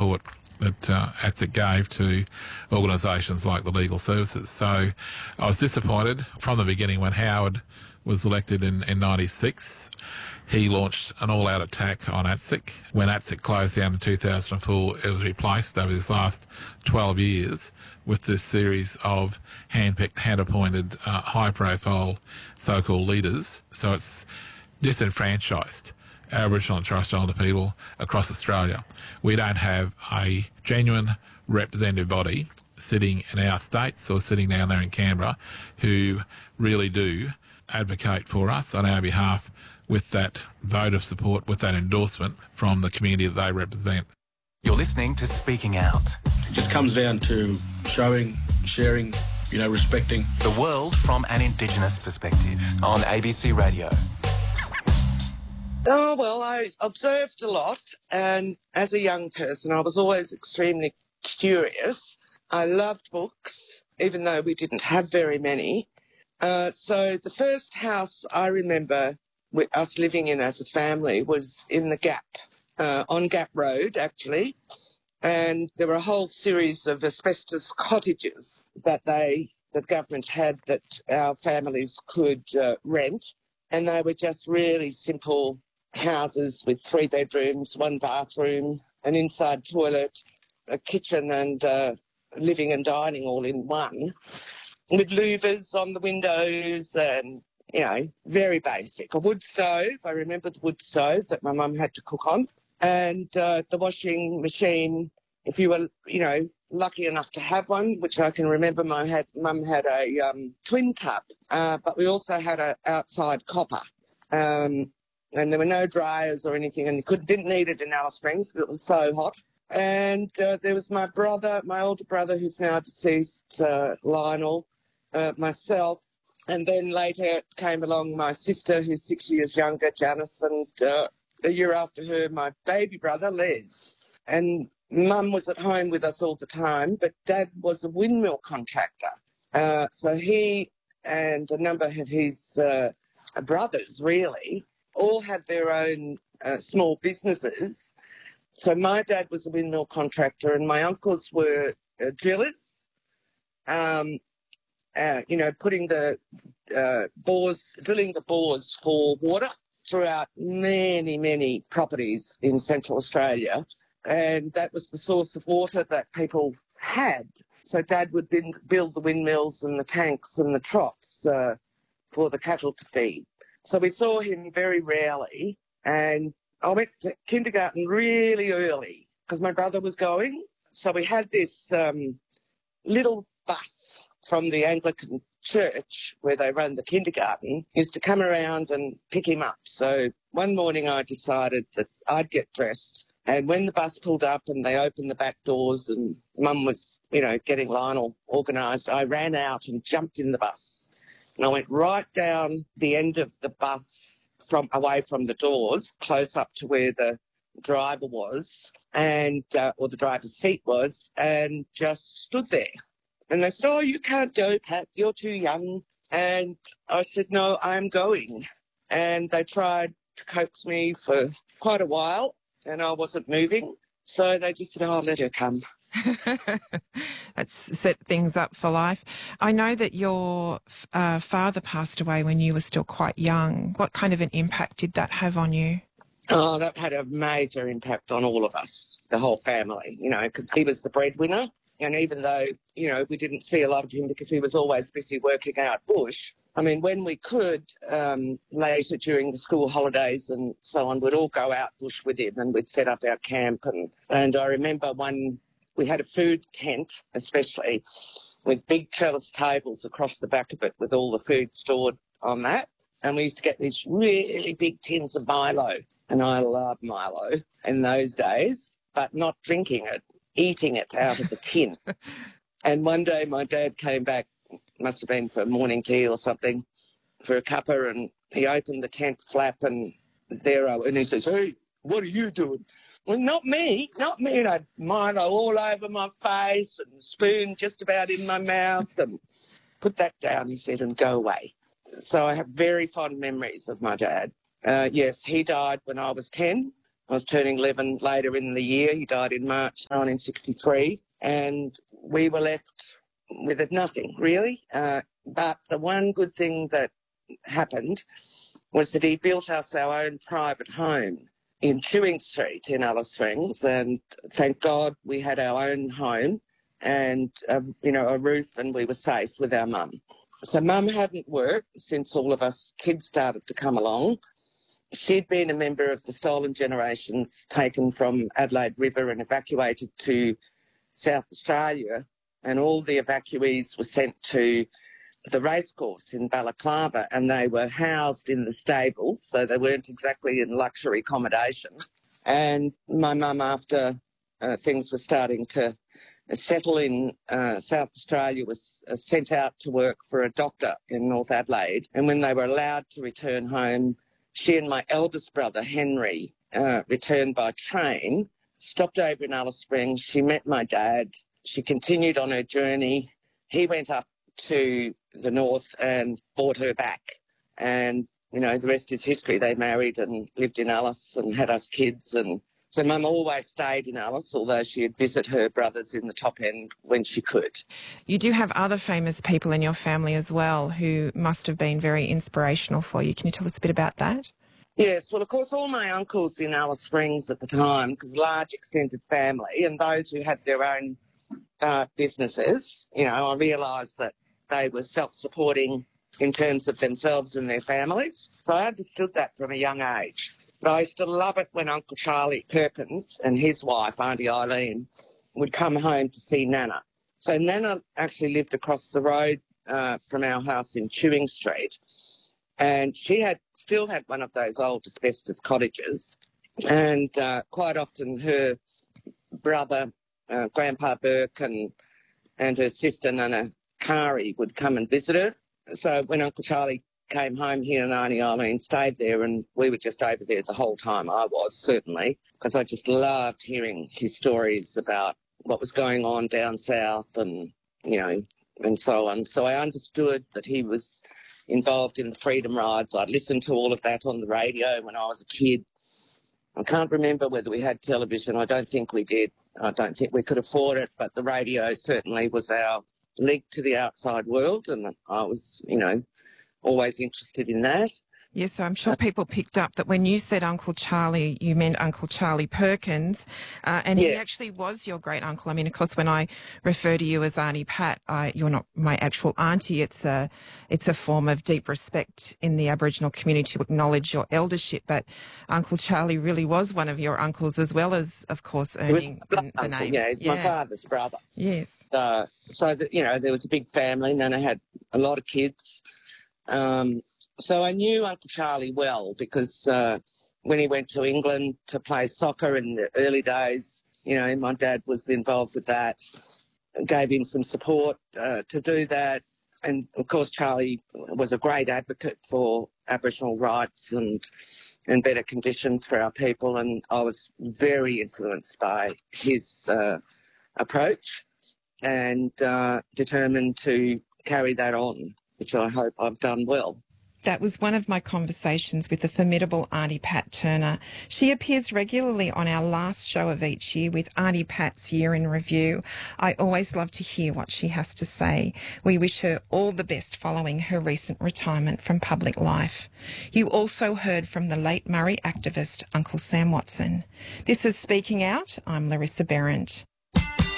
support that ATSIC gave to organisations like the Legal Services. So I was disappointed from the beginning when Howard was elected in 96. He launched an all-out attack on ATSIC. When ATSIC closed down in 2004, it was replaced over this last 12 years with this series of hand-picked, hand-appointed, high-profile so-called leaders. So it's disenfranchised Aboriginal and Torres Strait Islander people across Australia. We don't have a genuine representative body sitting in our states or sitting down there in Canberra who really do advocate for us on our behalf with that vote of support, with that endorsement from the community that they represent. You're listening to Speaking Out. It just comes down to showing, sharing, respecting. The world from an Indigenous perspective on ABC Radio. Oh, well, I observed a lot, and as a young person, I was always extremely curious. I loved books, even though we didn't have very many. So the first house I remember with us living in as a family was in the Gap, on Gap Road, actually. And there were a whole series of asbestos cottages that the government had that our families could rent. And they were just really simple houses with 3 bedrooms, 1 bathroom, an inside toilet, a kitchen and living and dining all in one, with louvers on the windows and, very basic. A wood stove, I remember the wood stove that my mum had to cook on, and the washing machine, if you were, lucky enough to have one, which I can remember mum had a twin tub, but we also had an outside copper. And there were no dryers or anything, and you didn't need it in Alice Springs because it was so hot. And there was my older brother, who's now deceased, Lionel, myself, and then later came along my sister, who's 6 years younger, Janice, and a year after her, my baby brother, Les. And Mum was at home with us all the time, but Dad was a windmill contractor. So he and a number of his brothers, really, all had their own small businesses. So my dad was a windmill contractor and my uncles were drillers, putting the drilling the bores for water throughout many, many properties in Central Australia. And that was the source of water that people had. So Dad would build the windmills and the tanks and the troughs for the cattle to feed. So we saw him very rarely, and I went to kindergarten really early because my brother was going. So we had this little bus from the Anglican church where they run the kindergarten, used to come around and pick him up. So one morning I decided that I'd get dressed, and when the bus pulled up and they opened the back doors and Mum was, getting Lionel organised, I ran out and jumped in the bus. And I went right down the end of the bus away from the doors, close up to where the driver was, and or the driver's seat was, and just stood there. And they said, "Oh, you can't go, Pat, you're too young." And I said, "No, I'm going." And they tried to coax me for quite a while, and I wasn't moving. So they just said, "Oh, let her come." That's set things up for life. I know that your father passed away when you were still quite young. What kind of an impact did that have on you? Oh, that had a major impact on all of us, the whole family, because he was the breadwinner. And even though, we didn't see a lot of him because he was always busy working out bush, I mean, when we could, later during the school holidays and so on, we'd all go out bush with him and we'd set up our camp. And I remember we had a food tent, especially, with big trellis tables across the back of it with all the food stored on that. And we used to get these really big tins of Milo. And I loved Milo in those days, but not drinking it, eating it out of the tin. And one day my dad came back, must have been for morning tea or something, for a cuppa, and he opened the tent flap and and he says, "Hey, what are you doing?" "Well, not me. And I had Milo all over my face and spoon just about in my mouth. And "Put that down," he said, "and go away." So I have very fond memories of my dad. Yes, he died when I was 10, I was turning 11 later in the year. He died in March 1963, and we were left with nothing, really. But the one good thing that happened was that he built us our own private home in Chewing Street in Alice Springs, and thank God we had our own home and, a roof, and we were safe with our mum. So Mum hadn't worked since all of us kids started to come along. She'd been a member of the Stolen Generations taken from Adelaide River and evacuated to South Australia, and all the evacuees were sent to the racecourse in Balaclava, and they were housed in the stables, so they weren't exactly in luxury accommodation. And my mum, after things were starting to settle in South Australia, was sent out to work for a doctor in North Adelaide. And when they were allowed to return home, she and my eldest brother, Henry, returned by train, stopped over in Alice Springs. She met my dad. She continued on her journey. He went up to the north and brought her back. And, the rest is history. They married and lived in Alice and had us kids. And so Mum always stayed in Alice, although she'd visit her brothers in the top end when she could. You do have other famous people in your family as well who must have been very inspirational for you. Can you tell us a bit about that? Yes, well, of course, all my uncles in Alice Springs at the time, because large extended family, and those who had their own businesses, I realised that they were self-supporting in terms of themselves and their families. So I understood that from a young age. But I used to love it when Uncle Charlie Perkins and his wife, Auntie Eileen, would come home to see Nana. So Nana actually lived across the road from our house in Chewing Street, and she still had one of those old asbestos cottages. And quite often her brother, Grandpa Burke, and her sister Nana Kari would come and visit her. So when Uncle Charlie came home, he and Auntie Eileen stayed there, and we were just over there the whole time. I was, certainly, because I just loved hearing his stories about what was going on down south and, and so on. So I understood that he was involved in the freedom rides. I'd listened to all of that on the radio when I was a kid. I can't remember whether we had television. I don't think we did. I don't think we could afford it, but the radio certainly was our link to the outside world, and I was, always interested in that. Yes, so I'm sure people picked up that when you said Uncle Charlie, you meant Uncle Charlie Perkins, and he actually was your great uncle. I mean, of course, when I refer to you as Auntie Pat, you're not my actual auntie. It's a form of deep respect in the Aboriginal community to acknowledge your eldership. But Uncle Charlie really was one of your uncles, as well as, of course, earning the name. Yeah, he's my father's brother. Yes. So there was a big family. Nana had a lot of kids. So I knew Uncle Charlie well because when he went to England to play soccer in the early days, my dad was involved with that, gave him some support to do that. And, of course, Charlie was a great advocate for Aboriginal rights and better conditions for our people, and I was very influenced by his approach and determined to carry that on, which I hope I've done well. That was one of my conversations with the formidable Auntie Pat Turner. She appears regularly on our last show of each year with Auntie Pat's Year in Review. I always love to hear what she has to say. We wish her all the best following her recent retirement from public life. You also heard from the late Murray activist Uncle Sam Watson. This is Speaking Out. I'm Larissa Behrendt.